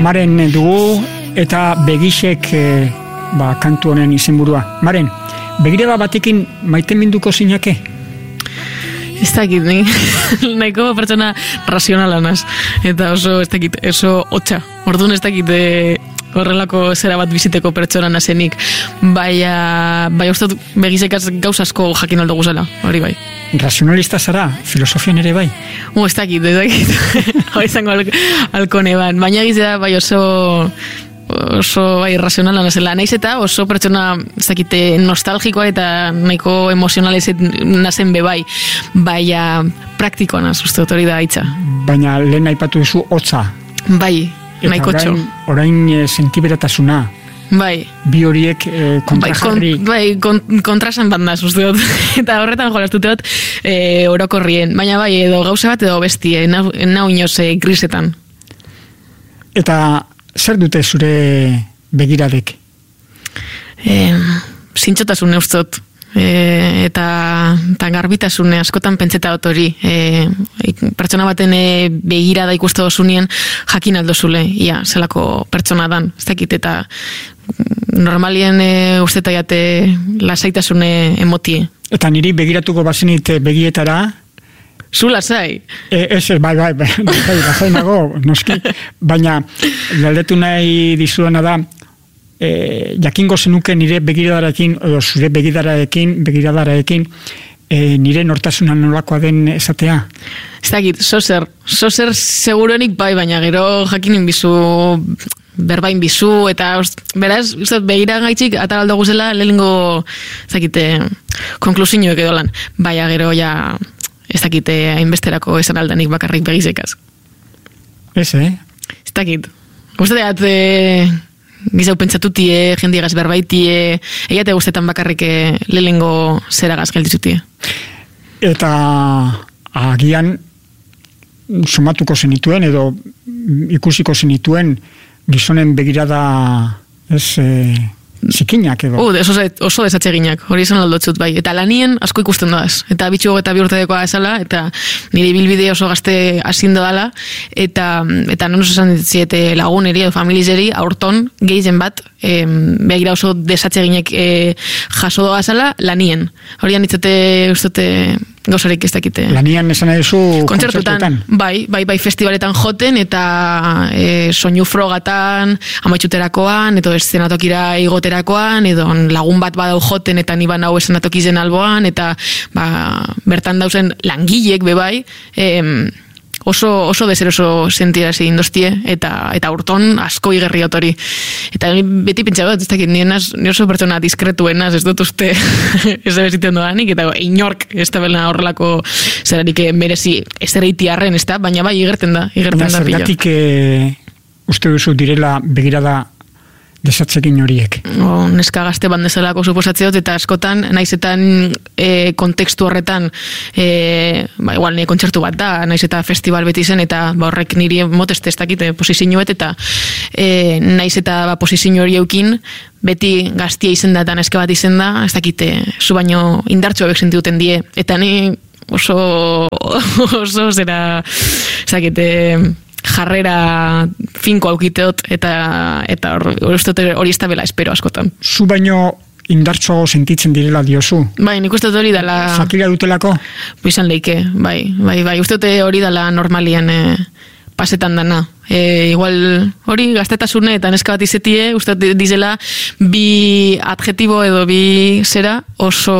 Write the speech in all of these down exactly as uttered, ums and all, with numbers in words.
Maren dugu eta Begisek e, ba, kantu honen izenburua. Maren, begirada batekin maite minduko zinake? Ez dakit, ni nahiko pertsona razionala naz. Eta oso, ez dakit, oso hotxa. Orduan ez dakit e, horrelako zera bat biziteko pertsona nazenik. Baina, bai uste Begisekaz gauz asko jakin aldo guzela, hori bai. Razionalista zara, filosofian ere bai? Uh, ez dakit, ez dakit. Hoi zango alkone ban. Baina gizera, bai oso... oso bai razionala nazela, naiz eta oso pertsona ez dakite nostalgikoa eta nahiko emozionalezet nazen bebai, baina praktikoa naz, uste dut hori da hitza. Baina lehen aipatu duzu hotza. Bai, nahiko txo. Orain e, sentiberatasuna. Bai. Bi horiek e, kontrajarri. Bai, kon, bai kontrasan bat naz, uste dut. Eta horretan jolastute dut e, orokorrien. Baina bai, edo gauza bat edo bestie, nau, nau inoz e, grisetan. Eta zer dute zure begiradek? E, zintxotasune ustot. E, eta, eta garbitasune askotan pentseta dut hori. E, pertsona baten e, begirada ikuste dozunien jakin aldozule. Ia, zelako pertsona dan. Ez dakit, eta normalien e, usteta jate lasaitasune emotie. Eta niri begiratuko bazenit begietara, zu lasai. E, ez, bai, bai, bai, bai, lasai nago, noski. Baina, galdetu nahi dizuena da, e, jakingo zenuke nire begiradarekin, edo zure begiradarekin, begiradarekin, e, nire nortasuna nolakoa den esatea? Ez dakit, zozer, zozer seguronik bai, baina gero jakinin bizu, berbain bizu, eta beraz, begira gaitxik, ataraldo guzela, lehengo, ez dakite, konklusioek edo lan, baina gero ja... ez dakit hainbesterako esan aldanik bakarrik Begisekaz. Ez, eh? Ez dakit. Uste deat, e, gizau pentsatutie, jendiegaz berbaitie, eiate guztetan bakarrik lehengo zeragaz gelditzutie. Eta agian sumatuko zenituen, edo ikusiko zenituen gizonen begirada ez... E... zikinak edo. Uh, oso, oso desatseginak, hori esan aldotzut bai. Eta lanien asko ikusten doaz. Eta bitxu eta bi urtedekoa esala, eta nire bilbide oso gazte azindo dala, eta, eta non oso esan ditziete laguneri edo familizeri, aurton, gehien bat, e, begira oso desatseginek e, jaso doa esala, lanien. Hori anitzate, ustote, gauzarik ez dakite. Lanian esan eduzu kontzertutan. kontzertutan. Bai, bai, bai festivaletan joten, eta e, soinu frogatan, amaitxuterakoan, edo eszenatokira igoterakoan, edo lagun bat badau joten, eta niban hau eszenatokizen alboan, eta ba, bertan dauzen langilek bebai, em, oso, oso deseroso sentirazi indostie, eta, eta urton asko igerri otori. Eta beti pentsa bat, ez dakit, nire oso pertsona diskretuenaz, ez dut uste ez da beziten doanik, eta inork ez da bela horrelako zerarik merezi ez ereitiarren, ez da, baina bai igerten da, igerten da. Baina zergatik e, uste duzu direla begirada desatzekin horiek. O, neska gazte bandezelako suposatzeot, eta askotan, naizetan e, kontekstu horretan, e, ba, igual nire kontzertu bat da, naiz eta festival beti zen, eta ba, horrek niri moteste ez dakite posizioet, eta e, naiz eta ba, posizio hori eukin, beti gaztia izen da, eta neska bat izen da, ez dakite, zu baino indartxo abek sentiuten die, eta ni oso, oso zera, ez dakite, jarrera finko aukiteot, eta eta hori ez da bela espero askotan. Zu baino indartxo sentitzen direla diozu? Bai, nik uste hori dela... Zakila dutelako? Bizan leike, bai, bai, bai, uste hori dela normalian e, pasetan dana. E, igual hori gaztetasune eta neska bat izetie, uste dizela bi adjetibo edo bi zera oso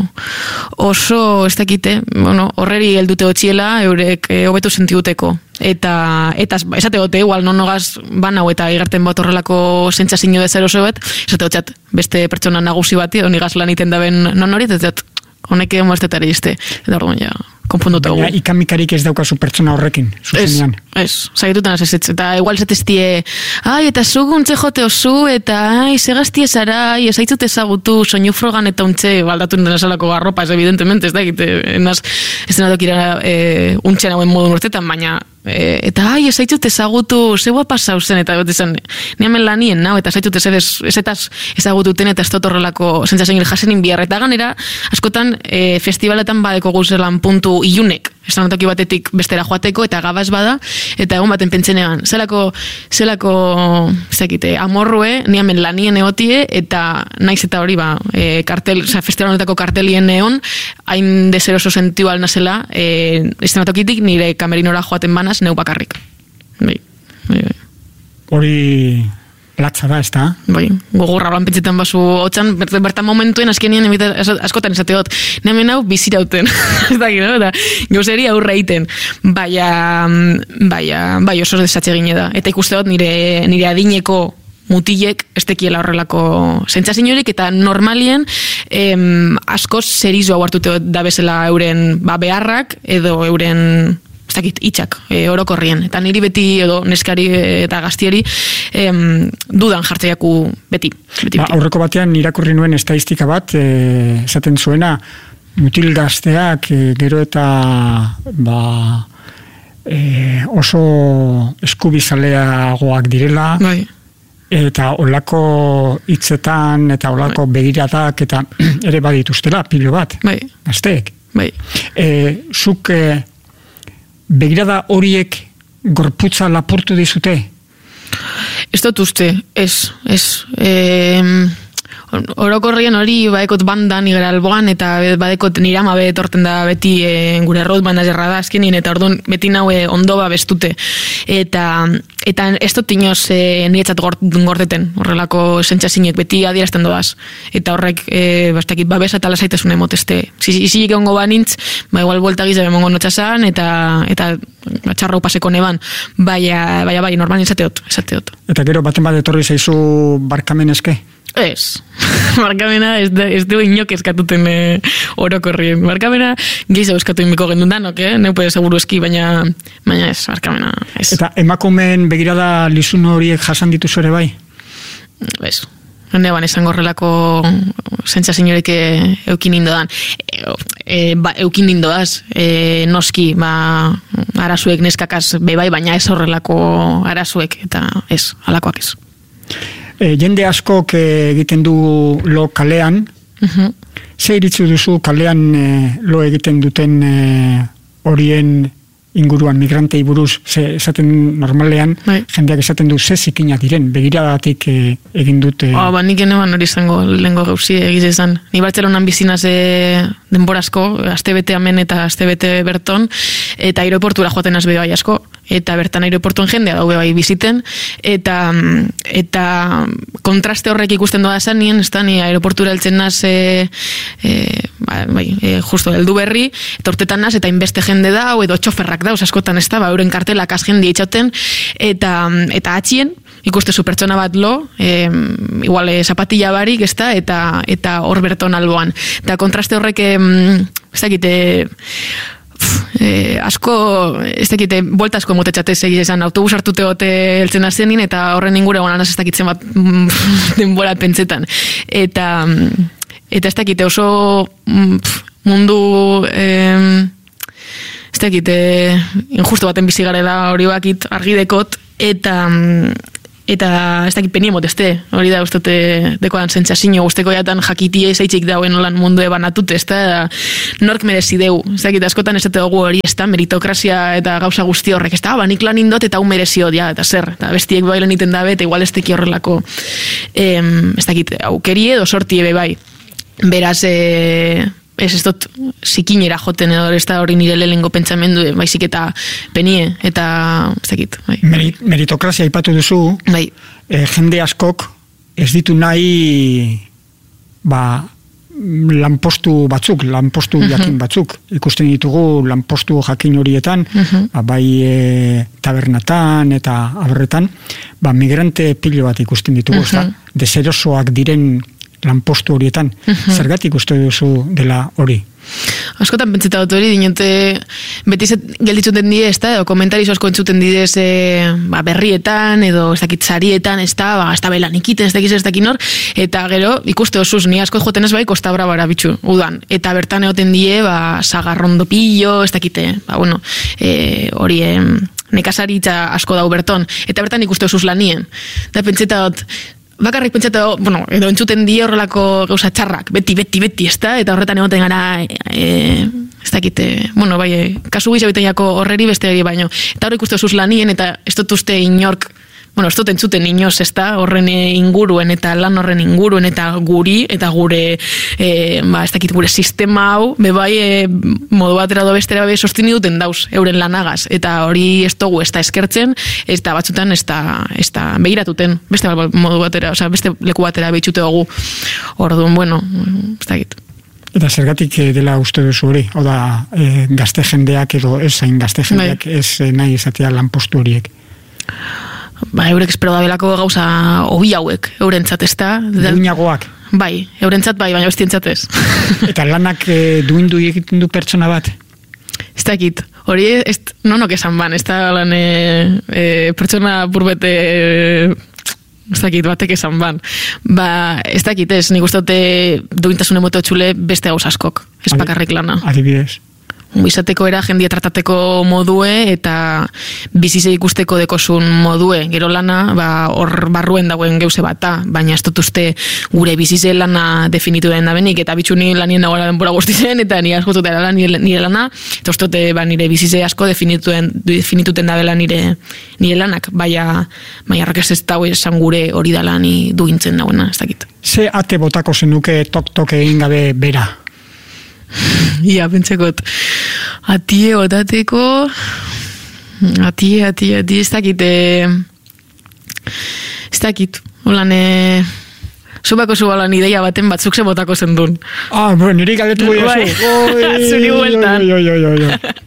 oso ez dakite, bueno, horreri heldute otxiela eurek e, hobetu sentiuteko. Eta, eta esate gote, igual nonogaz banau eta igarten bat horrelako sentsazio dezer oso bet, esate gotxat beste pertsona nagusi bati, edo nigaz lan iten daben non hori, eta honek emo estetari izte, eta orduan ja, konpunduta gu. Baina ikamikarik ez daukazu pertsona horrekin, zuzenean. Ez, ez, zaitutan ez ez, eta igual zateztie, ai, eta zu guntze jote osu, eta ai, segaztie zara, ai, ez haitzut ezagutu, soinu frogan eta untxe, baldatu den esalako garropa, ez evidentemente, ez da, egite, enaz, ez denadokira e, untxen hauen modu nortetan, baina, e, eta ai, ez haitzut ezagutu, zegoa pasau zen, eta bat izan, niamen lanien, nau, eta haitzut ez ezetaz ezagututen, eta ez dut horrelako sentsazioa jasenin bihar, eta ganera, askotan, e, festivaletan badeko guzelan puntu ilunek, estanotoki batetik bestera joateko, eta gabaz bada, eta egon baten pentsenean, zelako, zelako, zekite, amorrue, niamen lanien egotie, eta naiz eta hori, ba, e, kartel, oza, festival honetako kartelien neon, hain deseroso sentiu alnazela, e, estanotokitik nire kamerinora joaten banaz, neu bakarrik. Bai, bai, bai. Hori latza da, ez da? Bai, gogorra holan pentsetan basu hotxan, bertan momentuen azkenien askotan esateot, nemen hau bizirauten, ez da, no? Eta gauzeri aurre egiten, baina, baina, bai oso desatxe gine da, eta ikusteot nire, nire adineko mutilek ez tekiela horrelako sentsaziorik, eta normalien em, askoz serizo hau hartute da bezala euren ba, beharrak edo euren ez dakit, itxak, e, orokorrien. Eta niri beti, edo neskari eta gaztieri, em, dudan jartzeiaku beti. beti, ba, beti. Aurreko batean irakurri nuen estadistika bat, e, esaten zuena, mutil gazteak e, gero eta ba, e, oso eskubizaleagoak direla, Bai. eta olako hitzetan, eta olako begiradak, eta ere badituztela, pilo bat, Bai. gazteek. Bai. E, zuk e, begirada horiek gorputza lapurtu dizute? Ez dut uste, ez, ez. E, orokorrien hori badekot bandan igera alboan, eta badekot nirama be etorten da beti e, gure road banda jerra da azkenin, eta orduan beti naue ondo ba bestute. Eta, eta ez dut inoz e, niretzat gordeten, horrelako sentsazioek beti adierazten doaz. Eta horrek, e, bastakit, babesa eta lasaitasuna emoteste. Izilik egongo banintz, ba igual buelta gizabe mongo notxasan, eta, eta txarrau paseko neban, baina, baina, bai, normal izateot, izateot. Eta gero baten bat etorri zaizu barkamen eske? Ez, barkamena ez, de, ez du inok eskatuten e, orokorrien. Barkamena gehiago eskatu inbiko gendun danok, eh? Neupe seguru eski, baina, baina ez, barkamena ez. Eta emakumeen begirada lizun horiek jasan dituzu ere bai? Ez, neban esango horrelako sentsaziorik eukin indodan. E, e, ba, eukin indoaz, e, noski, ba, arazuek neskakaz bebai, baina ez horrelako arazuek, eta ez, halakoak ez. E, jende askok egiten du lo kalean, uh-huh. Ze iritzu duzu kalean e, lo egiten duten e, horien inguruan migrantei buruz, ze esaten normalean, bai. Jendeak esaten du ze zikina diren, begiradatik e, egin dute. Oh, ba, nik eneban hori izango lehenko gauzi egize izan. Ni Bartzelonan bizinaz e, denborazko, astebete hemen eta astebete berton, eta aeroportura joaten az bai asko, eta bertan aeroportuen jendea daude bai biziten, eta eta kontraste horrek ikusten doa esan nien, ez da, ni aeroportura eltzen naz e, e, ba, bai, e, justo, heldu berri, eta urtetan naz, eta inbeste jende da, edo txoferrak dauz askotan ez da, ba, euren kartelak az jende itxauten, eta, eta atxien, ikustezu pertsona bat lo, e, igual e, zapatilla barik, ez da, eta, eta hor berton alboan. Eta kontraste horrek, e, ez dakite, Eh, asko, ez dakite, bolta asko motetxatez egiz esan, autobus hartute gote eltzen azenin, eta horren ingure gonan ez dakitzen bat denbora pentsetan. Eta, eta ez dakite oso pf, mundu eh, ez dakite injusto baten bizi garela hori bakit argidekot, eta eta ez dakit peni emoteste, hori da ustote dekoan sentsazio guzteko jatan jakitie zaitxik dauen olan mundu ebanatute, ez da nork merezideu, ez dakit askotan ez dugu hori, ez da meritokrazia eta gauza guzti horrek, ez da, banik lan indot eta hau mereziot, ja, eta zer, eta bestiek bailen iten dabe, eta igual ez teki horrelako em, ez dakit, aukeri edo sorti ebe bai, beraz e, ez ez dut zikinera joten edo ez da hori nire lehengo pentsamendu, baizik eta penie, eta ez dakit. Bai. Merit, meritokrazia aipatu duzu, bai. E, jende askok ez ditu nahi ba, lanpostu batzuk, lanpostu uh-huh. jakin batzuk. Ikusten ditugu lanpostu jakin horietan, uh-huh. ba, bai e, tabernatan eta aberretan, ba, migrante pilo bat ikusten ditugu, uh-huh. deserosoak diren lanpostu horietan. Uh-huh. Zergatik uste duzu dela hori? Askotan pentseta dut hori, dinote beti gelditzuten die, ez da, edo komentarizo asko entzuten didez e, ba, berrietan, edo ez dakit zarietan, ez da, ba, ez da belan ikiten, ez dakiz ez dakin hor, eta gero ikuste osuz, ni asko joten ez bai, Kosta Brabara bitxu, udan, eta bertan egoten die, ba, sagarrondo pillo, ez dakite, ba, bueno, e, hori, e, nekazaritza asko dau berton, eta bertan ikuste osuz lanien, eta pentseta dut, bakarrik pentsatu, bueno, edo entzuten die horrelako gauza txarrak, beti, beti, beti, ez da, eta horretan egoten gara, e, ez dakite, bueno, bai, kasu gisa bitaiako horreri beste hori baino. Eta hori ikustu zuz lanien, eta ez dut uste inork, bueno, ez dut entzuten inoz, ez da, horren inguruen, eta lan horren inguruen, eta guri, eta gure, e, ba, ez dakit, gure sistema hau, bebai, e, modu batera do bestera be sostini duten dauz, euren lanagaz, eta hori ez dugu ez da eskertzen, ez da batzutan ez da, ez da begiratuten, beste modu batera, oza, beste leku batera behitxute dugu, orduan, bueno, ez dakit. Eta zergatik dela uste duzu hori? Oda, e, gazte jendeak edo ez zain gazte jendeak bai. Ez nahi izatea lanpostu horiek? Ba, eurek espero da belako gauza hobi hauek, eurentzat ez da. Duinagoak? Bai, eurentzat bai, baina bestientzat ez. Eta lanak e, duindu egiten du pertsona bat? Ez dakit, hori ez, nonok esan ban, ez da lan e, e, pertsona burbete... E, ez dakit, batek esan ban. Ba, ez dakit ez, nik uste duintasune moto txule beste gauz askok, ez bakarrik lana. Adibidez. Izateko era jendia tratateko modue eta bizize ikusteko dekosun modue. Gero lana, ba, hor barruen dagoen geuse bata, baina ez dut uste gure bizize lana definitu den da benik, eta bitxuni lanien dagoela denbora guztizen, eta nire asko zutela lan, nire, nire lana, eta uste dute ba, nire bizize asko definituten, definituten da bela nire, nire lanak, baina baina arrakez ez dago esan gure hori da lani duintzen dagoena, ez dakit. Ze ate botako zenuke tok-tok egin gabe bera? Ia, pentsakot, atie otateko, atie, atie, atie, ez dakit, ez dakit, holan, zubako zubalan ideia baten batzuk ze botako zen duen. Ah, bueno, nire galdetu goi Zuri bueltan.